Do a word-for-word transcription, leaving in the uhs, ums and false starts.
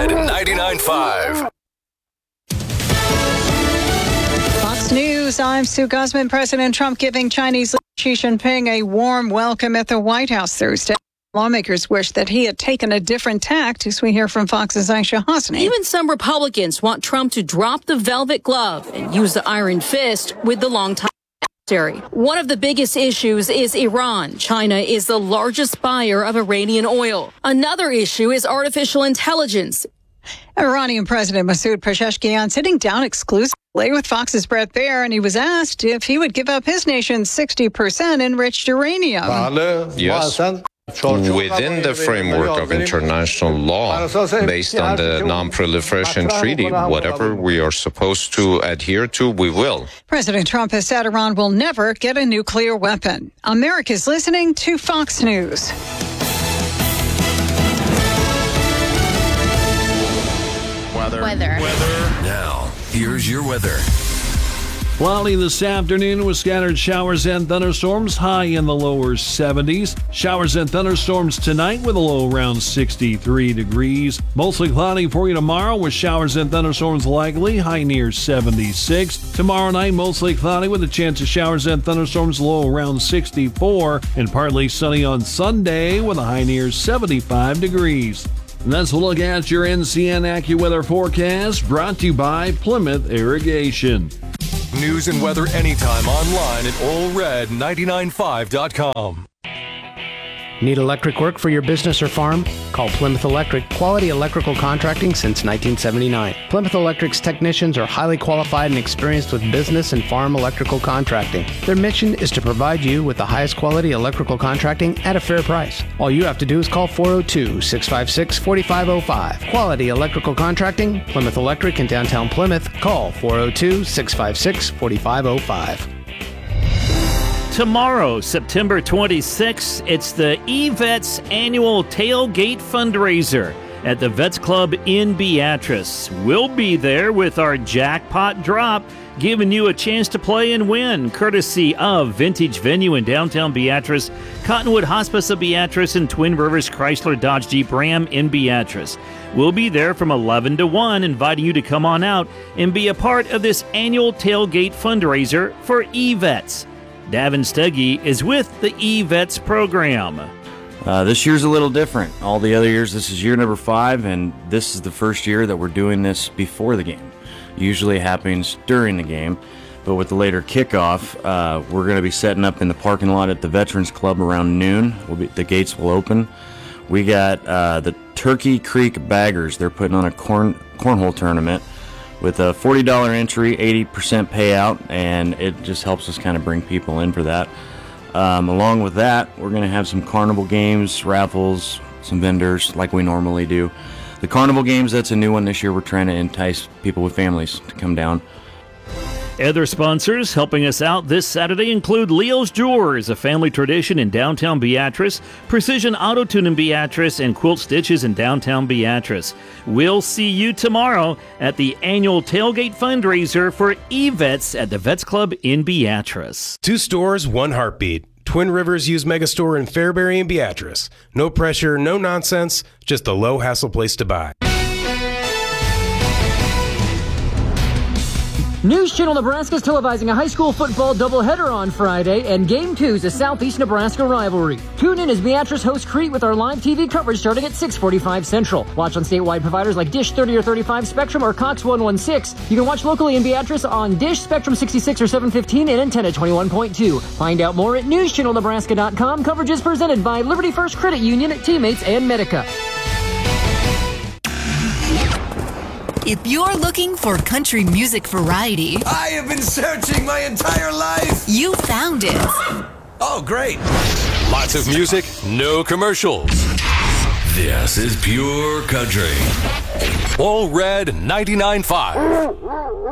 Red ninety-nine point five. Fox News, I'm Sue Guzman. President Trump giving Chinese leader Xi Jinping a warm welcome at the White House Thursday. Lawmakers wish that he had taken a different tact, as we hear from Fox's Aisha Hosni. Even some Republicans want Trump to drop the velvet glove and use the iron fist with the longtime adversary. One of the biggest issues is Iran. China is the largest buyer of Iranian oil. Another issue is artificial intelligence. Iranian President Masoud Pezeshkian sitting down exclusively with Fox's Brett Baer, and he was asked if he would give up his nation's sixty percent enriched uranium. Yes. Within the framework of international law, based on the Non-Proliferation Treaty, whatever we are supposed to adhere to, we will. President Trump has said Iran will never get a nuclear weapon. America's listening to Fox News. Weather. Weather. Weather. Now, here's your weather. Cloudy this afternoon with scattered showers and thunderstorms, high in the lower seventies. Showers and thunderstorms tonight with a low around sixty-three degrees. Mostly cloudy for you tomorrow with showers and thunderstorms likely, high near seventy-six. Tomorrow night, mostly cloudy with a chance of showers and thunderstorms, low around sixty-four. And partly sunny on Sunday with a high near seventy-five degrees. And that's a look at your N C N AccuWeather forecast, brought to you by Plymouth Irrigation. News and weather anytime online at all red ninety-nine five dot com. Need electric work for your business or farm? Call Plymouth Electric, quality electrical contracting since nineteen seventy-nine. Plymouth Electric's technicians are highly qualified and experienced with business and farm electrical contracting. Their mission is to provide you with the highest quality electrical contracting at a fair price. All you have to do is call four oh two, six five six, four five oh five. Quality electrical contracting, Plymouth Electric in downtown Plymouth. Call four oh two, six five six, four five oh five. Tomorrow, September twenty-sixth, it's the E-Vets annual tailgate fundraiser at the Vets Club in Beatrice. We'll be there with our jackpot drop, giving you a chance to play and win, courtesy of Vintage Venue in downtown Beatrice, Cottonwood Hospice of Beatrice, and Twin Rivers Chrysler Dodge Jeep Ram in Beatrice. We'll be there from eleven to one, inviting you to come on out and be a part of this annual tailgate fundraiser for E-Vets. Davin Steggy is with the E-Vets program. Uh, this year's a little different. All the other years, this is year number five, and this is the first year that we're doing this before the game. Usually it happens during the game, but with the later kickoff, uh, we're going to be setting up in the parking lot at the Veterans Club around noon. We'll be, the gates will open. We got uh, the Turkey Creek Baggers. They're putting on a corn cornhole tournament with a forty dollars entry, eighty percent payout, and it just helps us kind of bring people in for that. Um, along with that, we're going to have some carnival games, raffles, some vendors like we normally do. The carnival games, that's a new one this year. We're trying to entice people with families to come down. Other sponsors helping us out this Saturday include Leo's Jewelers, a family tradition in downtown Beatrice, Precision Auto Tune in Beatrice, and Quilt Stitches in downtown Beatrice. We'll see you tomorrow at the annual tailgate fundraiser for E-Vets at the Vets Club in Beatrice. Two stores, one heartbeat. Twin Rivers Used Megastore in Fairbury and Beatrice. No pressure, no nonsense, just a low-hassle place to buy. News Channel Nebraska is televising a high school football doubleheader on Friday, and Game two is a Southeast Nebraska rivalry. Tune in as Beatrice hosts Crete with our live T V coverage starting at six forty-five Central. Watch on statewide providers like Dish thirty or thirty-five Spectrum or Cox one sixteen. You can watch locally in Beatrice on Dish, Spectrum sixty-six or seven fifteen, and Antenna twenty-one point two. Find out more at news channel nebraska dot com. Coverage is presented by Liberty First Credit Union, Teammates, and Medica. If you're looking for country music variety, I have been searching my entire life. You found it. Oh, great. Lots of music, no commercials. This is pure country. All Red ninety-nine point five.